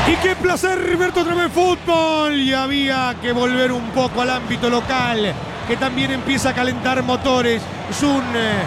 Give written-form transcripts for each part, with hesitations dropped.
Y qué placer ver otra vez fútbol. Y había que volver un poco al ámbito local, que también empieza a calentar motores. Es un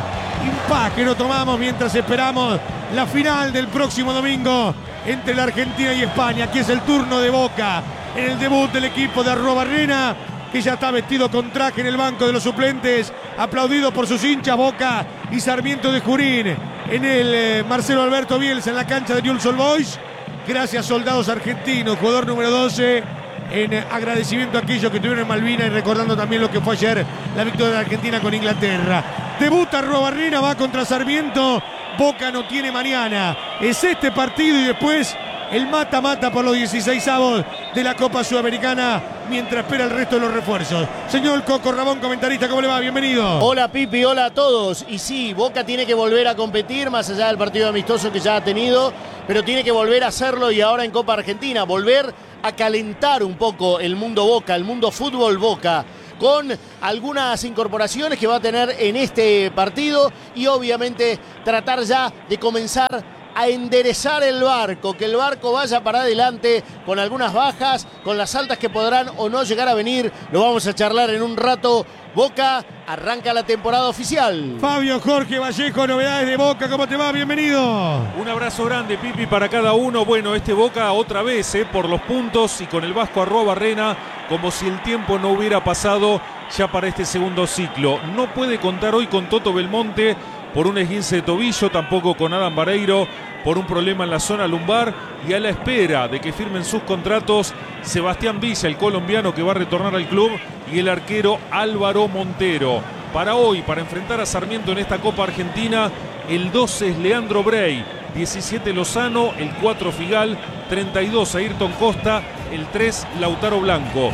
impas que no tomamos mientras esperamos la final del próximo domingo entre la Argentina y España. Aquí es el turno de Boca en el debut del equipo de Arruabarrena, que ya está vestido con traje en el banco de los suplentes, aplaudido por sus hinchas. Boca y Sarmiento de Junín en el Marcelo Alberto Bielsa en la cancha de Newell's Old Boys. Gracias, soldados argentinos, jugador número 12, en agradecimiento a aquellos que estuvieron en Malvinas y recordando también lo que fue ayer la victoria de Argentina con Inglaterra. Debuta Arruabarrena, va contra Sarmiento. Boca no tiene mañana. Es este partido y después el mata-mata por los 16avos de la Copa Sudamericana, mientras espera el resto de los refuerzos. Señor Coco Rabón, comentarista, ¿cómo le va? Bienvenido. Hola Pipi, hola a todos. Y sí, Boca tiene que volver a competir, más allá del partido amistoso que ya ha tenido, pero tiene que volver a hacerlo y ahora en Copa Argentina, volver a calentar un poco el mundo Boca, el mundo fútbol Boca, con algunas incorporaciones que va a tener en este partido y obviamente tratar ya de comenzar a enderezar el barco, que el barco vaya para adelante con algunas bajas, con las altas que podrán o no llegar a venir. Lo vamos a charlar en un rato. Boca arranca la temporada oficial. Fabio Jorge Vallejo, novedades de Boca, ¿cómo te va? Bienvenido. Un abrazo grande, Pipi, para cada uno. Bueno, este Boca otra vez por los puntos y con el Vasco Arruabarrena, como si el tiempo no hubiera pasado ya para este segundo ciclo. No puede contar hoy con Toto Belmonte por un esguince de tobillo, tampoco con Adam Vareiro por un problema en la zona lumbar, y a la espera de que firmen sus contratos Sebastián Villa, el colombiano que va a retornar al club, y el arquero Álvaro Montero. Para hoy, para enfrentar a Sarmiento en esta Copa Argentina, el 12 es Leandro Brey, 17 Lozano, el 4 Figal, 32 Ayrton Costa, el 3 Lautaro Blanco,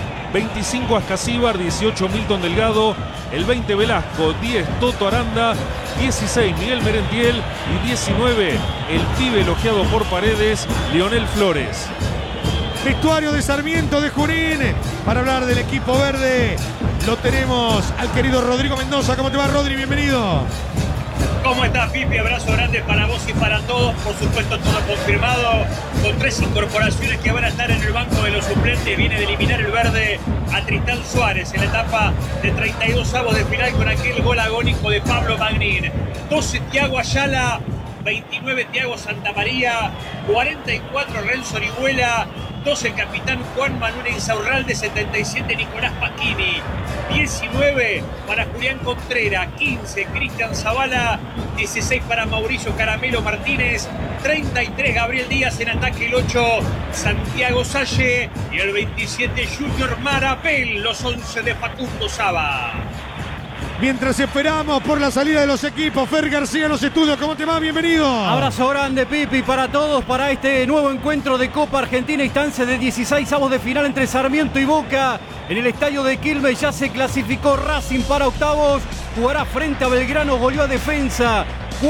25 Ascasíbar, 18 Milton Delgado, el 20 Velasco, 10 Toto Aranda, 16 Miguel Merentiel y 19 el pibe elogiado por Paredes, Leonel Flores. Vestuario de Sarmiento de Junín. Para hablar del equipo verde lo tenemos al querido Rodrigo Mendoza. ¿Cómo te va, Rodri? Bienvenido. ¿Cómo estás, Pipi? Abrazo grande para vos y para todos. Por supuesto, todo confirmado, con 3 incorporaciones que van a estar en el banco de los suplentes. Viene de eliminar el verde a Tristán Suárez en la etapa de 32avos de final con aquel gol agónico de Pablo Magnín. 12 Thiago Ayala, 29 Thiago Santamaría, 44 Renzo Orihuela, 12 el capitán Juan Manuel Insaurralde, 77 Nicolás Pasquini, 19 para Julián Contreras, 15 Cristian Zavala, 16 para Mauricio Caramelo Martínez, 33 Gabriel Díaz en ataque, el 8 Santiago Salle y el 27 Junior Marapel, los 11 de Facundo Saba. Mientras esperamos por la salida de los equipos, Fer García en los estudios, ¿cómo te va? Bienvenido. Abrazo grande, Pipi, para todos, para este nuevo encuentro de Copa Argentina, instancia de 16avos de final entre Sarmiento y Boca. En el estadio de Quilmes ya se clasificó Racing para octavos, jugará frente a Belgrano, goleó a Defensa,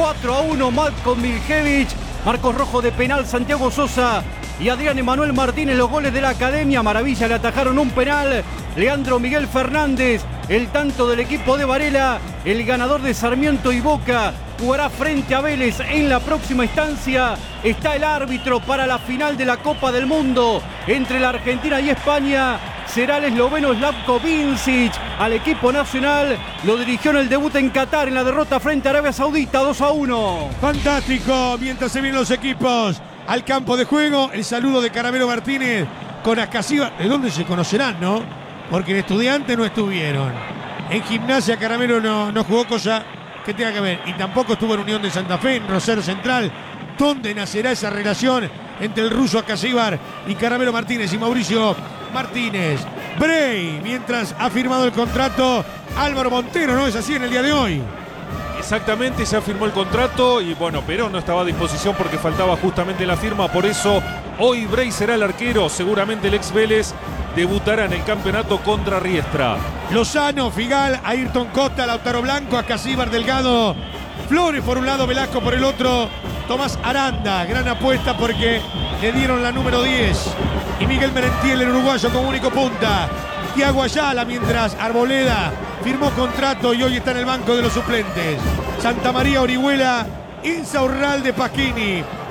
4-1 Malcolm Miljevich, Marcos Rojo de penal, Santiago Sosa y Adrián Emanuel Martínez, los goles de la Academia. Maravilla, le atajaron un penal. Leandro Miguel Fernández, el tanto del equipo de Varela. El ganador de Sarmiento y Boca jugará frente a Vélez en la próxima instancia. Está el árbitro para la final de la Copa del Mundo entre la Argentina y España. Será el esloveno Slavko Vincic. Al equipo nacional lo dirigió en el debut en Qatar en la derrota frente a Arabia Saudita, 2-1. Fantástico, mientras se vienen los equipos al campo de juego. El saludo de Caramelo Martínez con Ascasíbar. ¿De dónde se conocerán, no? Porque en Estudiantes no estuvieron. En Gimnasia Caramelo no jugó, cosa que tenga que ver. Y tampoco estuvo en Unión de Santa Fe, en Rosario Central. ¿Dónde nacerá esa relación entre el ruso Ascasíbar y Caramelo Martínez y Mauricio Martínez? Brey, mientras ha firmado el contrato Álvaro Montero, ¿no es así en el día de hoy? Exactamente, ya firmó el contrato y bueno, Perón no estaba a disposición porque faltaba justamente la firma. Por eso hoy Brey será el arquero, seguramente el ex Vélez debutará en el campeonato contra Riestra. Lozano, Figal, Ayrton Costa, Lautaro Blanco, Ascasíbar, Delgado, Flores por un lado, Velasco por el otro, Tomás Aranda, gran apuesta porque le dieron la número 10. Y Miguel Merentiel, el uruguayo, como único punta. Thiago Ayala, mientras Arboleda firmó contrato y hoy está en el banco de los suplentes. Santamaría, Orihuela, Insaurralde, Pasquini,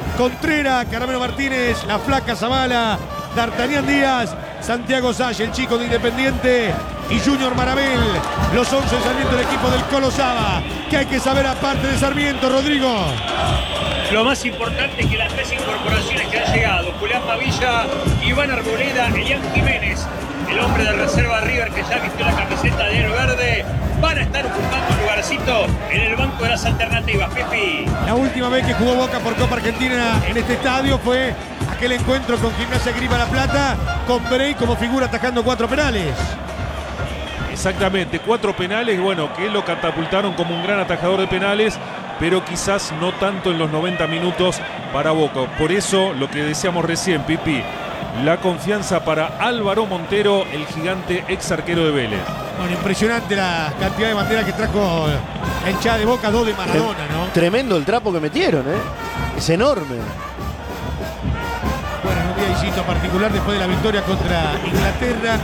Contreras, Caramelo Martínez, La Flaca Zavala, D'Artagnan Díaz, Santiago Salle, el chico de Independiente, y Junior Marabel, los 11 de Sarmiento, el equipo del Colo Saba. ¿Qué hay que saber aparte de Sarmiento, Rodrigo? Lo más importante es que las 3 incorporaciones que han llegado, Julián Mavilla, Iván Arboleda, Elian Jiménez, el hombre de reserva River que ya vistió la camiseta de Aro Verde, van a estar ocupando un lugarcito en el banco de las alternativas, Pipi. La última vez que jugó Boca por Copa Argentina en este estadio fue aquel encuentro con Gimnasia Grima La Plata, con Bray como figura atajando 4 penales. Exactamente, 4 penales, bueno, que lo catapultaron como un gran atajador de penales, pero quizás no tanto en los 90 minutos para Boca. Por eso, lo que decíamos recién, Pipi, la confianza para Álvaro Montero, el gigante ex arquero de Vélez. Bueno, impresionante la cantidad de banderas que trajo la hinchada de Boca, 2 de Maradona, ¿no? Tremendo el trapo que metieron, es enorme. Bueno, en un día distinto particular después de la victoria contra Inglaterra,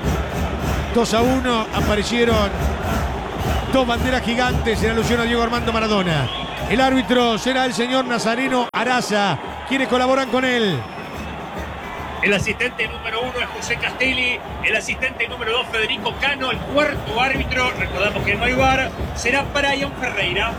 2-1, aparecieron 2 banderas gigantes en alusión a Diego Armando Maradona. El árbitro será el señor Nazareno Araza. ¿Quiénes colaboran con él? El asistente número 1 es José Castelli, el asistente número 2 Federico Cano, el cuarto árbitro, recordamos que no hay VAR, será Brian Ferreira.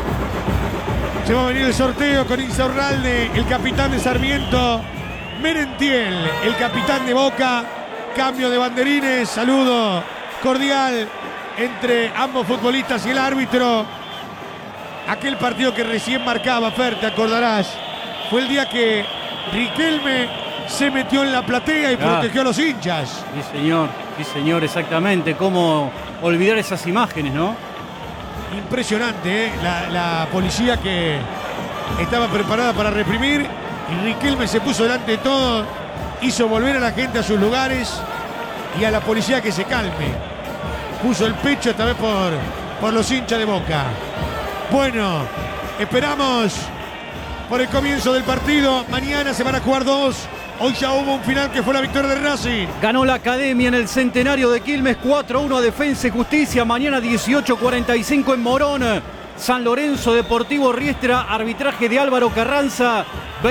Se va a venir el sorteo con Insaurralde, el capitán de Sarmiento, Merentiel, el capitán de Boca. Cambio de banderines, saludo cordial entre ambos futbolistas y el árbitro. Aquel partido que recién marcaba, Fer, te acordarás, fue el día que Riquelme se metió en la platea y protegió a los hinchas. Sí señor, exactamente. ¿Cómo olvidar esas imágenes, no? Impresionante, la policía que estaba preparada para reprimir y Riquelme se puso delante de todo, hizo volver a la gente a sus lugares y a la policía que se calme. Puso el pecho esta vez por los hinchas de Boca. Bueno, esperamos por el comienzo del partido. Mañana se van a jugar 2. Hoy ya hubo un final que fue la victoria de Racing. Ganó la Academia en el Centenario de Quilmes 4-1 a Defensa y Justicia. Mañana 18:45 en Morón. San Lorenzo Deportivo Riestra, arbitraje de Álvaro Carranza.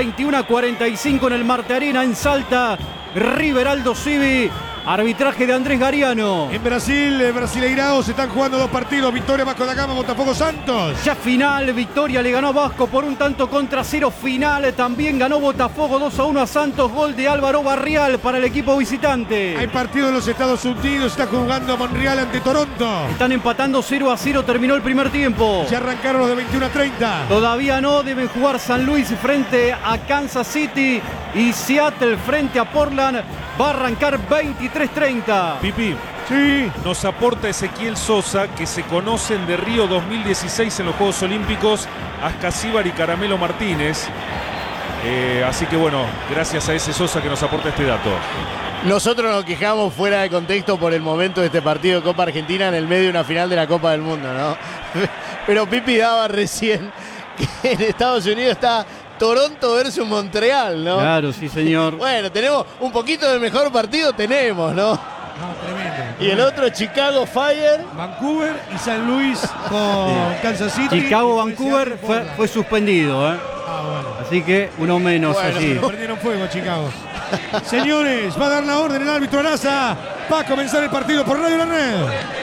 21:45 en el Marte Arena en Salta. River Aldo Civi, arbitraje de Andrés Gariano. En Brasil, Brasileirao, se están jugando 2 partidos. Victoria Vasco da Gama, Botafogo Santos. Ya final, Victoria le ganó a Vasco por 1-0 final. También ganó Botafogo 2-1 a Santos. Gol de Álvaro Barrial para el equipo visitante. Hay partido en los Estados Unidos. Está jugando Monreal ante Toronto. Están empatando 0-0. Terminó el primer tiempo. Ya arrancaron los de 21:30. Todavía no. Deben jugar San Luis frente a Kansas City y Seattle frente a Portland. Va a arrancar 23:30. Pipi, Sí. nos aporta Ezequiel Sosa, que se conocen de Río 2016 en los Juegos Olímpicos, Ascasíbar y Caramelo Martínez. Así que bueno, gracias a ese Sosa que nos aporta este dato. Nosotros nos quejamos fuera de contexto por el momento de este partido de Copa Argentina en el medio de una final de la Copa del Mundo, ¿no? Pero Pipi daba recién que en Estados Unidos está Toronto versus Montreal, ¿no? Claro, sí, señor. Bueno, tenemos un poquito del mejor partido, tenemos, ¿no? No, tremendo. Y el otro, Chicago Fire. Vancouver y San Luis con Kansas City. Chicago-Vancouver fue suspendido, ¿eh? Ah, bueno. Así que uno menos Bueno, allí. Pero perdieron fuego, Chicago. Señores, va a dar la orden el árbitro Araza. Va a comenzar el partido por Radio La Red.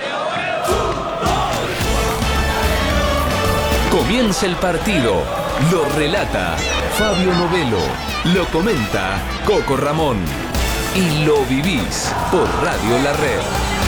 Comienza el partido. Lo relata Fabio Novelo. Lo comenta Coco Ramón. Y lo vivís por Radio La Red.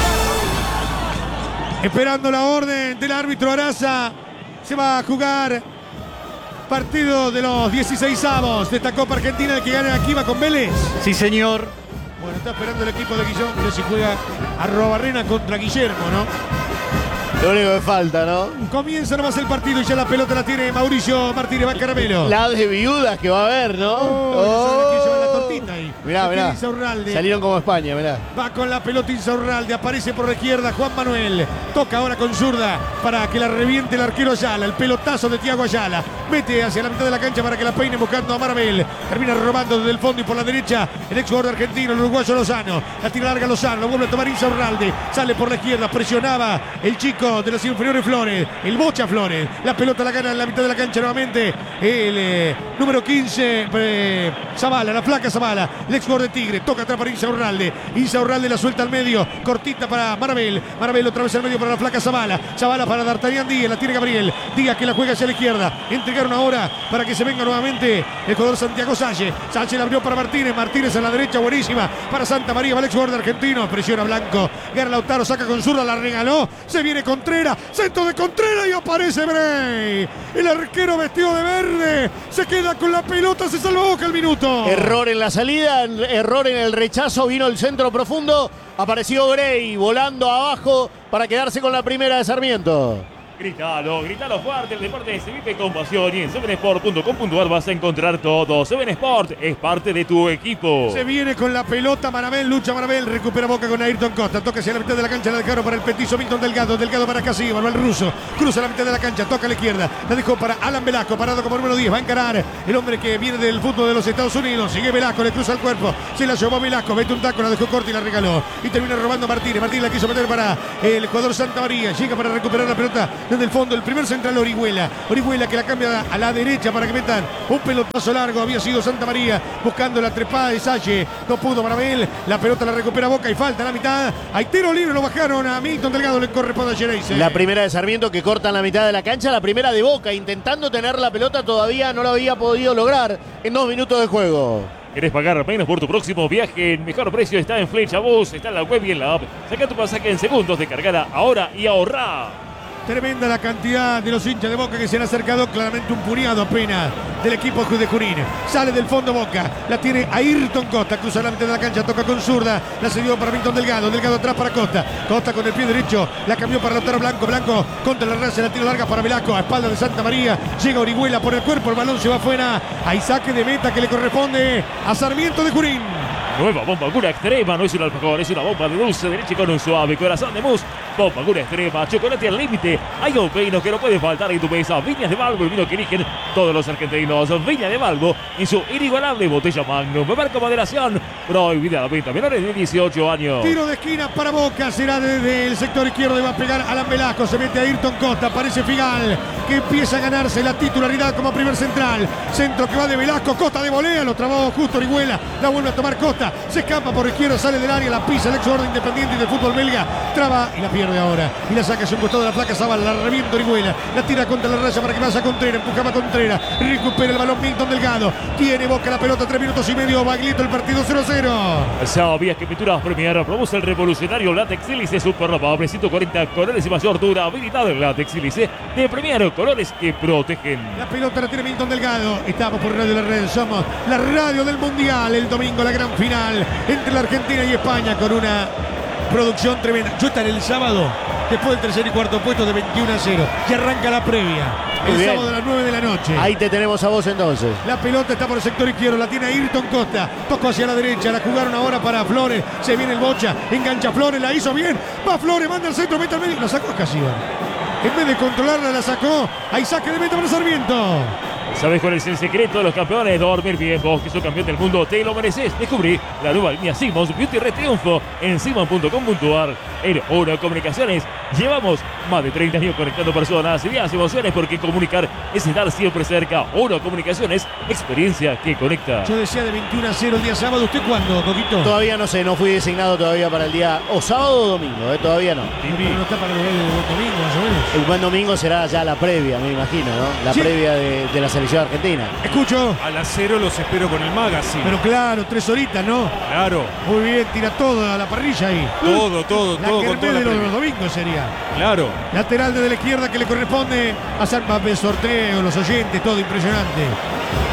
Esperando la orden del árbitro Araza. Se va a jugar partido de los 16avos de esta Copa Argentina. El que gane aquí va con Vélez. Sí, señor. Bueno, está esperando el equipo de Guillón. Pero si juega Arrobarrena contra Guillermo, ¿no? Lo único que falta, ¿no? Comienza nomás el partido y ya la pelota la tiene Mauricio Martínez. Va Caramelo. La de viudas que va a haber, ¿no? Oh, lleva la tortita ahí. Mirá, mirá. Insaurralde. Salieron como España, mirá. Va con la pelota Insaurralde, aparece por la izquierda Juan Manuel. Toca ahora con zurda para que la reviente el arquero Ayala. El pelotazo de Thiago Ayala. Mete hacia la mitad de la cancha para que la peine buscando a Marabel. Termina robando desde el fondo y por la derecha el ex jugador argentino, el uruguayo Lozano. La tira larga Lozano, la vuelve a tomar Insaurralde. Sale por la izquierda, presionaba el chico de los inferiores Flores, el Bocha Flores. La pelota la gana en la mitad de la cancha nuevamente el número 15, Zavala, la flaca Zavala, el ex jugador de Tigre. Toca atrás para Insaurralde. Insaurralde la suelta al medio, cortita para Marabel. Marabel otra vez al medio para la flaca Zavala. Zavala para D'Artagnan Díaz, la tiene Gabriel. Díaz que la juega hacia la izquierda. Entregaron ahora para que se venga nuevamente el jugador Santiago Salle. Salle la abrió para Martínez. Martínez a la derecha, buenísima para Santa María, va el ex jugador argentino. Presiona Blanco. Gana Lautaro, saca con zurda, la regaló. Se viene Contreras. Centro de Contreras y aparece Bray. El arquero vestido de verde se queda con la pelota, se salva Boca el minuto. Error en la salida, error en el rechazo, vino el centro profundo, apareció Gray volando abajo para quedarse con la primera de Sarmiento. Gritalo fuerte, el deporte se vive con pasión y en 7sport.com.ar vas a encontrar todo. 7sport es parte de tu equipo. Se viene con la pelota Marabel, lucha Marabel, recupera Boca con Ayrton Costa, toca hacia la mitad de la cancha, la dejaron para el petizo Milton Delgado, Delgado para Casillo, Manuel Russo, cruza la mitad de la cancha, toca a la izquierda, la dejó para Alan Velasco, parado como número 10, va a encarar el hombre que viene del fútbol de los Estados Unidos, sigue Velasco, le cruza el cuerpo, se la llevó Velasco, mete un taco, la dejó corta y la regaló, y termina robando Martínez, Martínez la quiso meter para el jugador Santa María, llega para recuperar la pelota desde el fondo, el primer central Orihuela que la cambia a la derecha para que metan un pelotazo largo, había sido Santa María buscando la trepada de Salle, no pudo Marabel, la pelota la recupera Boca y falta la mitad, hay tiro libre, lo bajaron a Milton Delgado, le corresponde a Gereise. La primera de Sarmiento que corta en la mitad de la cancha, la primera de Boca, intentando tener la pelota, todavía no lo había podido lograr en 2 minutos de juego. ¿Querés pagar menos por tu próximo viaje? El mejor precio está en Flecha Bus, está en la web y en la app. Saca tu pasaje en segundos, descargala ahora y ahorrá. Tremenda la cantidad de los hinchas de Boca que se han acercado, claramente un puñado apenas del equipo de Junín. Sale del fondo Boca, la tiene Ayrton Costa, cruza la mitad de la cancha, toca con zurda, la cedió para Milton Delgado, Delgado atrás para Costa, Costa con el pie derecho, la cambió para Lautaro Blanco, Blanco contra la raza, la tira larga para Velasco, a espalda de Santa María, llega Orihuela por el cuerpo, el balón se va afuera, hay saque de meta que le corresponde a Sarmiento de Junín. Nueva bomba cura extrema, no es un alfajor, es una bomba de dulce de leche con un suave corazón de mousse. Bomba cura extrema, chocolate al límite. Hay un vino que no puede faltar en tu mesa. Viñas de Valvo, el vino que eligen todos los argentinos. Viña de Valvo en su inigualable botella Magnum. Beber con moderación. Prohibida la venta menores de 18 años. Tiro de esquina para Boca, será desde el sector izquierdo y va a pegar Alan Velasco. Se mete a Ayrton Costa, aparece Figal, que empieza a ganarse la titularidad como primer central. Centro que va de Velasco, Costa de volea, lo trabó justo Orihuela, la vuelve a tomar Costa. Se escapa por izquierda, sale del área, la pisa el ex jugador Independiente y del fútbol belga. Traba y la pierde ahora. Y la saca hacia un costado de la placa Zavala, la revienta Orihuela. La tira contra la raya para que vaya Contreras. Empujaba Contreras. Recupera el balón Milton Delgado. Tiene Boca la pelota, 3 minutos y medio. Baglietto el partido 0-0. ¿Sabías que Pinturas Premier produce el revolucionario látex sílice Superropa? 140 colores y mayor durabilidad del látex sílice de Premier, colores que protegen. La pelota la tiene Milton Delgado. Estamos por Radio La Red. Somos la radio del Mundial. El domingo la gran final entre la Argentina y España con una producción tremenda. Yo estaré el sábado después del tercer y cuarto puesto de 21-0. Y arranca la previa. Muy El bien. sábado a las 9 de la noche. Ahí te tenemos a vos entonces. La pelota está por el sector izquierdo, la tiene Ayrton Costa, tocó hacia la derecha, la jugaron ahora para Flores, se viene el Bocha, engancha Flores, la hizo bien, va Flores, manda al centro, mete al medio, la sacó a Casillas. En vez de controlarla, la sacó, hay saque de meta para Sarmiento. ¿Sabes cuál es el secreto de los campeones? Dormir bien. Vos que sos campeón del mundo, te lo mereces. Descubrí la nueva línea Simmons Beauty Retriunfo en Simmons.com.ar. En Oro Comunicaciones llevamos más de 30 años conectando personas, ideas y emociones, porque comunicar es estar siempre cerca. Oro Comunicaciones, experiencia que conecta. Yo decía de 21-0 el día sábado, ¿usted cuándo, Coquito? Todavía no sé, no fui designado todavía para el día o sábado o domingo, todavía no. Pero no está para el domingo, más o menos. El buen domingo será ya la previa, me imagino, ¿no? La Sí. previa de la selección argentina. Escucho, A las 0 los espero con el magazine. pero claro, 3 horitas, ¿no? Claro, Muy bien, tira todo a la parrilla ahí. todo La con toda kermés la de los previa. domingos sería. Claro. Lateral desde la izquierda que le corresponde a San Papel, sorteo, los oyentes, todo impresionante.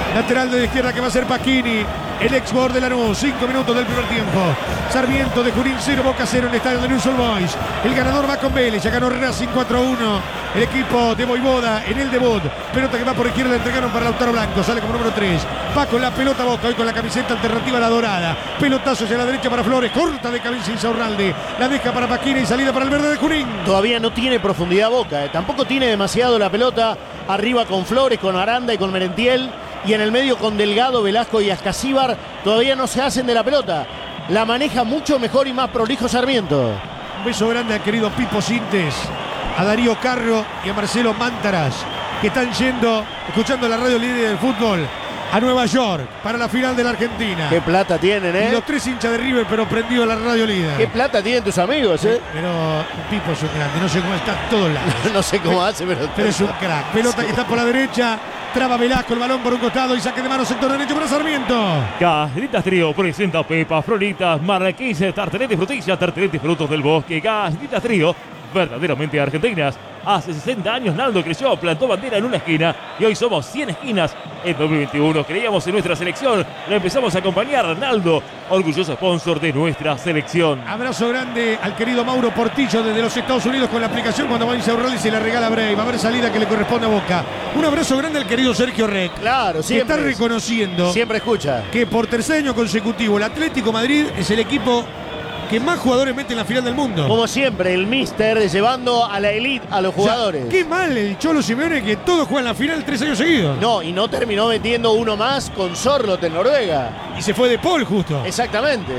Lateral de la izquierda que va a ser Pacchini. El ex jugador de Lanús. 5 minutos del primer tiempo. Sarmiento de Junín 0, Boca 0 en el estadio de News Old Boys. El ganador va con Vélez. Ya ganó Racing 4-1. El equipo de Voivoda en el debut. Pelota que va por izquierda. Entregaron para Lautaro Blanco. Sale como número 3. Va con la pelota Boca. Hoy con la camiseta alternativa la dorada. Pelotazo hacia la derecha para Flores. Corta de cabeza Insaurralde. La deja para Pacchini y salida para el verde de Junín. Todavía no tiene profundidad Boca. Tampoco tiene demasiado la pelota. Arriba con Flores, con Aranda y con Merentiel. Y en el medio con Delgado, Velasco y Ascasíbar. Todavía no se hacen de la pelota. La maneja mucho mejor y más prolijo Sarmiento. Un beso grande al querido Pipo Sintes, a Darío Carro y a Marcelo Mántaras, que están yendo, escuchando la radio líder del fútbol, a Nueva York para la final de la Argentina. Qué plata tienen, Y los 3 hinchas de River, pero prendido a la radio líder. Qué plata tienen tus amigos, Pero Pipo es un grande, no sé cómo está en todos lados. No sé cómo hace, pero es un crack. Pelota que está por la derecha. Traba Velasco, el balón por un costado y saque de mano sector derecho para Sarmiento. Galletitas Trío presenta pepas, frolitas, marraquíes, tarteletes, frutillas, tarteletes, frutos del bosque. Galletitas Trío, verdaderamente argentinas. Hace 60 años Naldo creció, plantó bandera en una esquina y hoy somos 100 esquinas. En 2021 creíamos en nuestra selección, la empezamos a acompañar. Naldo, orgulloso sponsor de nuestra selección. Abrazo grande al querido Mauro Portillo desde los Estados Unidos con la aplicación cuando va a Insaurralde y se la regala a Bray. Va a haber salida que le corresponde a Boca. Un abrazo grande al querido Sergio Rec. Claro, siempre. Que está reconociendo Siempre escucha. que por tercer año consecutivo el Atlético Madrid es el equipo que más jugadores mete en la final del mundo. Como siempre, el míster llevando a la elite a los jugadores. O sea, qué mal el Cholo Simeone que todos juegan la final 3 años seguidos. No, y no terminó metiendo uno más con Sorloth en Noruega. Y se fue de Paul justo. Exactamente.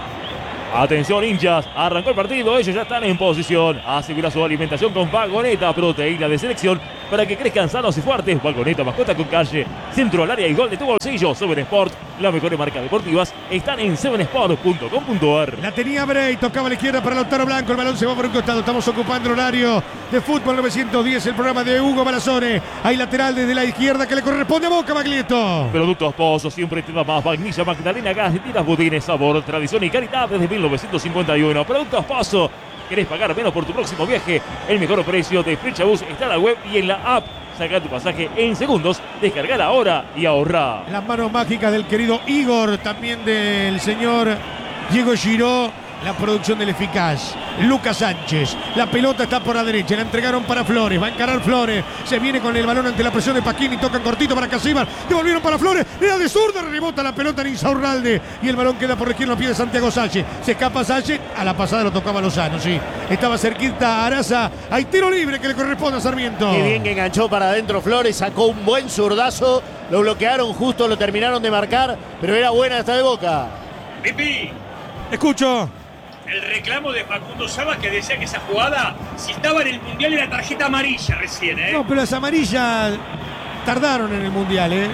Atención hinchas, arrancó el partido, ellos ya están en posición. Asegura su alimentación con Vagoneta, proteína de selección para que crezcan sanos y fuertes. Vagoneta, mascota con calle, centro al área y gol de tu bolsillo. 7 Sport, las mejores marcas deportivas están en 7sport.com.ar. La tenía Bray, tocaba a la izquierda para Lautaro Blanco, el balón se va por un costado. Estamos ocupando el horario de Fútbol 910, el programa de Hugo Balazone. Hay lateral desde la izquierda que le corresponde a Boca, Baglietto. Productos Pozo, siempre te da más. Vainilla, Magdalena, galletitas, budines, sabor, tradición y calidad desde 1951. Productos Pozo. ¿Querés pagar menos por tu próximo viaje? El mejor precio de Flechabús está en la web y en la app. Saca tu pasaje en segundos, descargala ahora y ahorra. Las manos mágicas del querido Igor, también del señor Diego Giró. La producción del eficaz Lucas Sánchez. La pelota está por la derecha. La entregaron para Flores. Va a encarar Flores. Se viene con el balón ante la presión de Pacchini. Tocan cortito para Casíbar. Devolvieron para Flores. Era de zurda. Rebota la pelota en Insaurralde. Y el balón queda por la izquierda a pie de Santiago Sánchez. Se escapa Sánchez. A la pasada lo tocaba Lozano. Sí. Estaba cerquita Araza. Hay tiro libre que le corresponde a Sarmiento. Qué bien que enganchó para adentro Flores. Sacó un buen zurdazo. Lo bloquearon justo. Lo terminaron de marcar. Pero era buena esta de Boca. Pipi, Escucho. el reclamo de Facundo Saba que decía que esa jugada, si estaba en el Mundial, era tarjeta amarilla recién, ¿eh? No, pero las amarillas tardaron en el Mundial, ¿eh?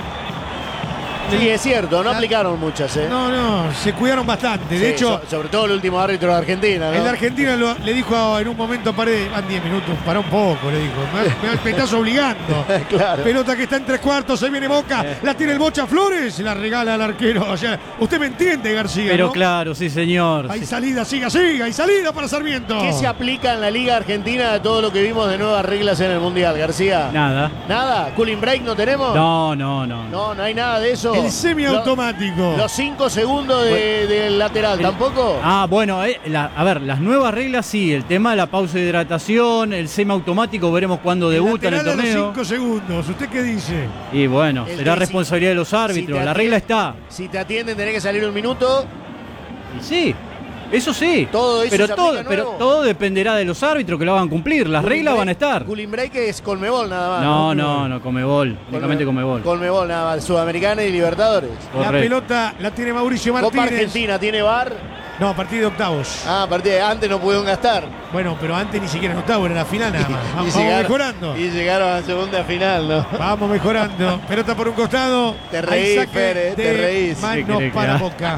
Sí, es cierto, no aplicaron muchas, ¿eh? No, se cuidaron bastante. De Sí, hecho, sobre todo el último árbitro de Argentina, ¿no? el de Argentina le dijo en un momento a Paredes, van 10 minutos, para un poco, le dijo. Me estás obligando. Claro. Pelota que está en 3/4, ahí viene Boca, la tiene el Bocha Flores, la regala al arquero. O sea, usted me entiende, García, Pero ¿no? claro, sí señor. Hay salida, siga, hay salida para Sarmiento. ¿Qué se aplica en la Liga Argentina de todo lo que vimos de nuevas reglas en el Mundial, García? Nada. ¿Nada? ¿Cooling break no tenemos? No. No hay nada de eso. El semiautomático. Los 5 segundos del lateral, ¿tampoco? Ah, bueno, a ver, las nuevas reglas sí, el tema de la pausa de hidratación, el semiautomático, veremos cuándo debuta en el lateral a los torneo. 5 segundos, ¿usted qué dice? Y bueno, El será de- responsabilidad de los si árbitros, te la regla atienden- está. Si te atienden tenés que salir un minuto. Y sí, eso sí. Todo eso pero se todo, aplica pero nuevo. todo dependerá de los árbitros que lo hagan cumplir. Las Cooling reglas break- van a estar. Cooling break es Colmebol nada más. No, Comebol, únicamente Comebol. Colmebol nada más, Sudamericana y Libertadores. La Correcto. pelota la tiene Mauricio Copa Martínez. Argentina, ¿tiene VAR? No, a partir de octavos. Ah, a partir de antes no pudieron gastar. Bueno, pero antes ni siquiera en octavos, era la final nada más. Y Vamos llegaron- mejorando. Y llegaron a segunda final, ¿no? Vamos mejorando. Pelota por un costado. Te Hay reís, saque Pérez, te de reís. ¿Qué Manos querés que para haga? Boca.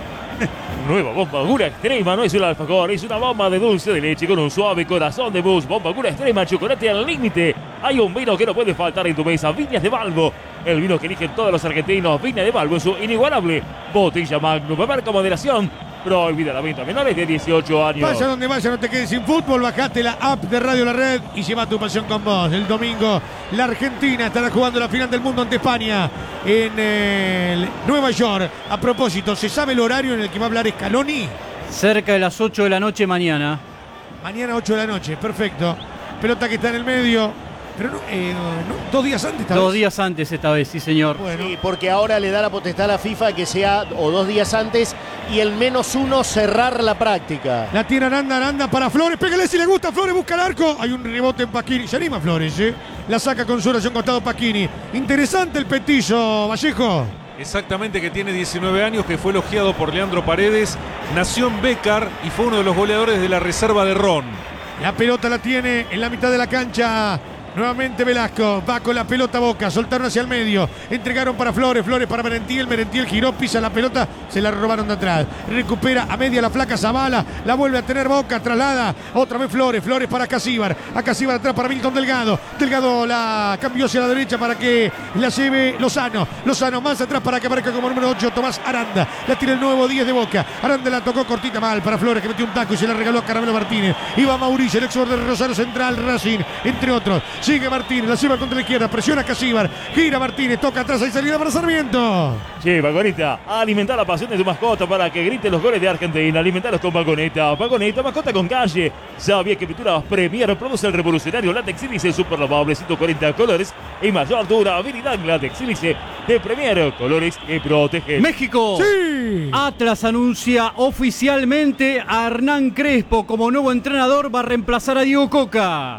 Nueva bomba Gura Extrema, no es un alfajor, es una bomba de dulce de leche con un suave corazón de mousse. Bomba Gura Extrema, chocolate al límite. Hay un vino que no puede faltar en tu mesa, Viñas de Balbo. El vino que eligen todos los argentinos, Viña de Balbo en su inigualable botella Magnum. Beber con moderación. Prohibida la venta a menores de 18 años. Vaya donde vaya, no te quedes sin fútbol. Bajate la app de Radio La Red y lleva tu pasión con vos. El domingo la Argentina estará jugando la final del mundo ante España en Nueva York. A propósito, ¿se sabe el horario en el que va a hablar Scaloni? Cerca de las 8 de la noche mañana. Mañana 8 de la noche, perfecto. Pelota que está en el medio. Pero no, 2 días antes. 2 días antes esta vez, sí señor. Bueno. Sí, porque ahora le da la potestad a la FIFA que sea o 2 días antes y el -1 cerrar la práctica. La tira Aranda para Flores. Pégale si le gusta. Flores busca el arco. Hay un rebote en Pacchini. Se anima Flores, ¿eh? La saca con su oración costado Pacchini. Interesante el petillo, Vallejo. Exactamente, que tiene 19 años, que fue elogiado por Leandro Paredes. Nació en Bécar y fue uno de los goleadores de la reserva de Ron. La pelota la tiene en la mitad de la cancha. Nuevamente Velasco, va con la pelota Boca, soltaron hacia el medio, entregaron para Flores, Flores para Merentiel giró, pisa la pelota, se la robaron de atrás, recupera a media la flaca Zavala, la vuelve a tener Boca, traslada, otra vez Flores para Casíbar, a Casíbar atrás para Milton Delgado, Delgado la cambió hacia la derecha para que la lleve Lozano más atrás para que aparezca como número 8 Tomás Aranda, la tira el nuevo 10 de Boca, Aranda la tocó cortita mal para Flores que metió un taco y se la regaló a Caramelo Martínez, iba Mauricio, el ex de Rosario Central, Racing, entre otros. Sigue Martínez, la lleva contra la izquierda, presiona Casíbar, gira Martínez, toca atrás, hay salida para Sarmiento. Che, Vagoneta, alimentar la pasión de tu mascota para que grite los goles de Argentina. Alimentarlos con Vagoneta. Vagoneta, mascota con calle. ¿Sabía que Pinturas Premier produce el revolucionario látex sílice super lavable 140 colores y mayor durabilidad? Látex sílice de Premier, colores que protegen. México. Sí. Atlas anuncia oficialmente a Hernán Crespo como nuevo entrenador. Va a reemplazar a Diego Coca.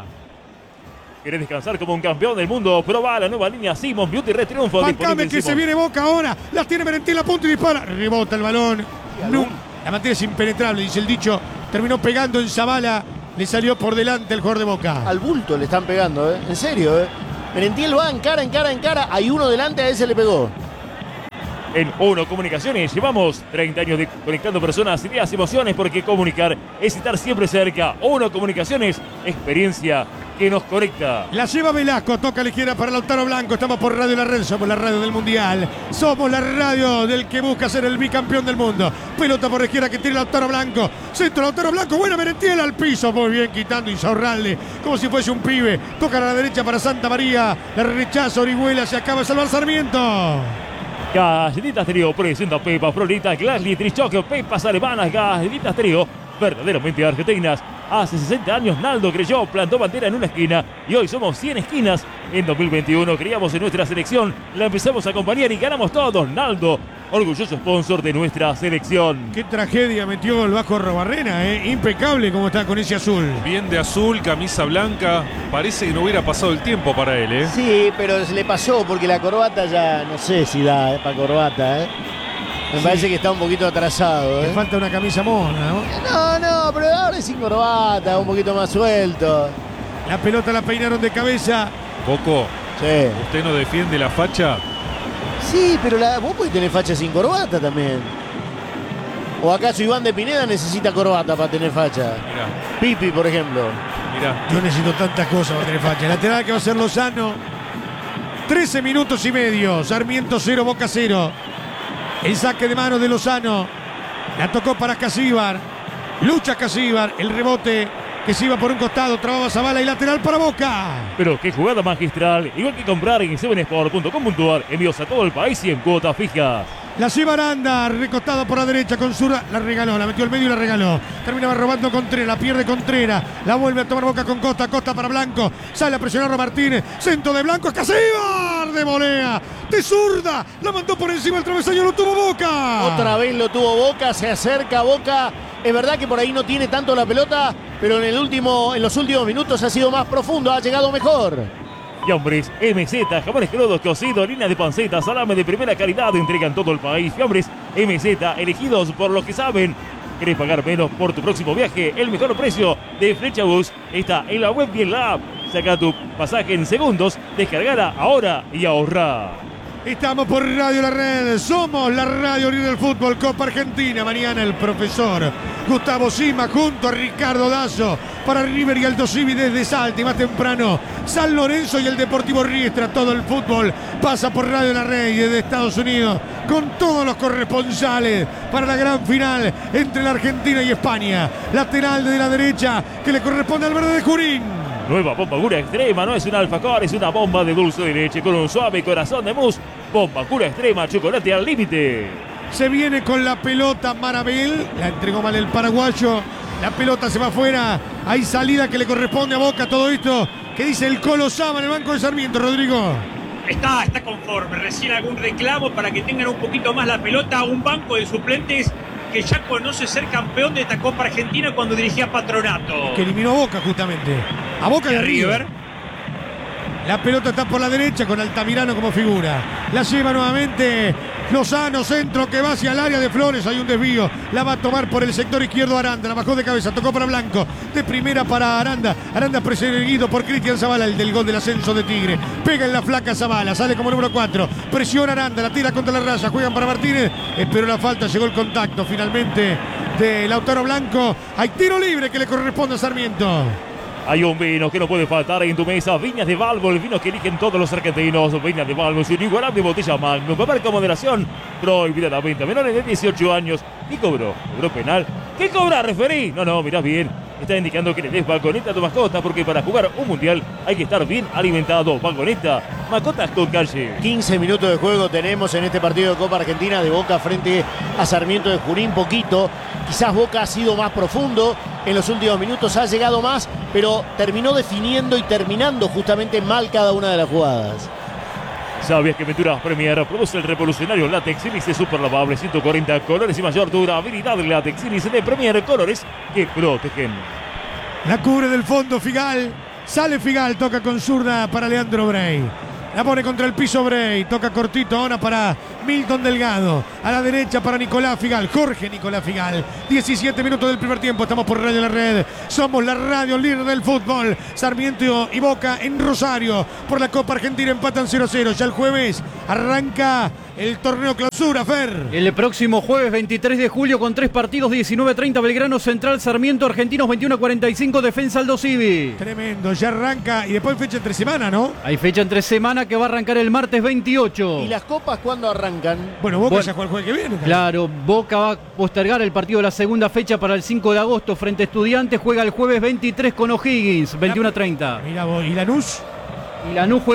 ¿Querés descansar como un campeón del mundo? Probá la nueva línea Simon Beauty Red Triunfo. Bancame que se viene Boca ahora. La tiene Merentiel a punto y dispara. Rebota el balón. No, la materia es impenetrable, dice el dicho. Terminó pegando en Zavala. Le salió por delante el jugador de Boca. Al bulto le están pegando, ¿eh? En serio, ¿eh? Merentiel va en cara. Hay uno delante, a ese le pegó. En Uno Comunicaciones llevamos 30 años de conectando personas, ideas, emociones, porque comunicar es estar siempre cerca. Uno Comunicaciones, experiencia que nos conecta. La lleva Velasco, toca a la izquierda para Lautaro Blanco. Estamos por Radio La Red, somos la radio del Mundial. Somos la radio del que busca ser el bicampeón del mundo. Pelota por la izquierda que tiene Lautaro Blanco. Centro Lautaro Blanco, buena Merentiel al piso. Muy bien, quitando Insaurralde, como si fuese un pibe. Toca a la derecha para Santa María. La rechaza Orihuela, se acaba de salvar Sarmiento. Galletitas Trío presenta Pepa Florita, Glasly, Trichoque, Pepas alemanas, Galletitas Trío, verdaderamente argentinas. Hace 60 años Naldo creyó, plantó bandera en una esquina y hoy somos 100 esquinas. En 2021 creíamos en nuestra selección, la empezamos a acompañar y ganamos todos. Naldo, orgulloso sponsor de nuestra selección. Qué tragedia metió el Vasco Arrobarrena, impecable como está con ese azul. Bien de azul, camisa blanca. Parece que no hubiera pasado el tiempo para él, ¿eh? Sí, pero se le pasó porque la corbata ya no sé si da para corbata, ¿eh? Me parece que está un poquito atrasado, Le ¿eh? falta una camisa mona, ¿no? No, pero ahora es sin corbata, un poquito más suelto. La pelota la peinaron de cabeza. Coco, Sí. ¿usted no defiende la facha? Sí, pero vos podés tener facha sin corbata también. ¿O acaso Iván de Pineda necesita corbata para tener facha? Mirá, Pipi, por ejemplo. mirá. Yo necesito tantas cosas para tener facha. Lateral que va a ser Lozano. 13 minutos y medio. Sarmiento 0, Boca 0. El saque de mano de Lozano. La tocó para Casíbar. Lucha Casíbar. El rebote que se iba por un costado. Trababa Zavala y lateral para Boca. Pero qué jugada magistral, igual que comprar en 7sport.com.ar, envíos a todo el país y en cuotas fijas. La lleva Aranda, recostado por la derecha con Zurda, la regaló, la metió al medio y la regaló. Terminaba robando Contreras, la pierde Contreras, la vuelve a tomar Boca con Costa, Costa para Blanco, sale a presionar a Martínez, centro de Blanco, es Casíbar de volea, de zurda, la mandó por encima del travesaño, lo tuvo Boca. Otra vez lo tuvo Boca, se acerca Boca. Es verdad que por ahí no tiene tanto la pelota, pero en los últimos minutos ha sido más profundo, ha llegado mejor. Fiambres, MZ, jamones crudos, cocido, harina de panceta, salame de primera calidad, entregan todo el país. Fiambres, MZ, elegidos por los que saben. ¿Querés pagar menos por tu próximo viaje? El mejor precio de Flechabus está en la web y en la app. Saca tu pasaje en segundos, descargala ahora y ahorrá. Estamos por Radio La Red, somos la radio líder del fútbol, Copa Argentina. Mañana el profesor Gustavo Sima junto a Ricardo Dazo para River y Aldo Civi desde Salta, y más temprano San Lorenzo y el Deportivo Riestra. Todo el fútbol pasa por Radio La Red y desde Estados Unidos con todos los corresponsales para la gran final entre la Argentina y España. Lateral de la derecha que le corresponde al verde de Junín. Nueva bomba cura extrema, no es un alfajor, es una bomba de dulce de leche con un suave corazón de mousse. Bomba cura extrema, chocolate al límite. Se viene con la pelota Marabel, la entregó mal el paraguayo. La pelota se va afuera, hay salida que le corresponde a Boca. Todo esto que dice el Colo Sama en el banco de Sarmiento, Rodrigo. Está conforme, recién algún reclamo para que tengan un poquito más la pelota. Un banco de suplentes que ya conoce ser campeón de esta Copa Argentina cuando dirigía Patronato. Que eliminó a Boca justamente. A Boca y a River. La pelota está por la derecha con Altamirano como figura. La lleva nuevamente Lozano, centro que va hacia el área de Flores. Hay un desvío. La va a tomar por el sector izquierdo Aranda. La bajó de cabeza, tocó para Blanco. De primera para Aranda. Aranda perseguido por Cristian Zavala, el del gol del ascenso de Tigre. Pega en la flaca Zavala, sale como número 4. Presiona Aranda, la tira contra la raya. Juegan para Martínez. Esperó la falta, llegó el contacto finalmente de Lautaro Blanco. Hay tiro libre que le corresponde a Sarmiento. Hay un vino que no puede faltar en tu mesa. Viñas de Balbo, el vino que eligen todos los argentinos. Viñas de Balbo, su inigualable botella Magnum. Beber con moderación. Prohibida la venta. Menores de 18 años. ¿Qué cobró? ¿Cobró penal? ¿Qué cobra, referí? No, mirá bien. Está indicando que le des Balconeta a tu mascota, porque para jugar un mundial hay que estar bien alimentado. Balconeta, mascotas con calle. 15 minutos de juego tenemos en este partido de Copa Argentina de Boca frente a Sarmiento de Junín. Poquito. Quizás Boca ha sido más profundo en los últimos minutos, ha llegado más, pero terminó definiendo y terminando justamente mal cada una de las jugadas. ¿Sabías que Venturas Premier produce el revolucionario látex Sílice super lavable 140 colores y mayor durabilidad? Látex Sílice de Premier, colores que protegen. La cubre del fondo Figal. Sale Figal, toca con zurda para Leandro Brey. La pone contra el piso Brey, toca cortito ahora para Milton Delgado. A la derecha para Nicolás Figal, Jorge Nicolás Figal. 17 minutos del primer tiempo, estamos por Radio La Red. Somos la radio líder del fútbol. Sarmiento y Boca en Rosario. Por la Copa Argentina empatan 0-0. Ya el jueves arranca el torneo clausura, Fer. El próximo jueves 23 de julio con 3 partidos, 19:30 Belgrano Central, Sarmiento, Argentinos 21:45 Defensa Aldo Civi. Tremendo, ya arranca y después fecha entre semana, ¿no? Hay fecha entre semana que va a arrancar el martes 28. ¿Y las copas cuándo arrancan? Bueno, Boca ya juega el jueves que viene. Claro, Boca va a postergar el partido de la segunda fecha para el 5 de agosto frente a Estudiantes. Juega el jueves 23 con O'Higgins, 21:30. Mira vos, ¿y Lanús? Y Lanús juega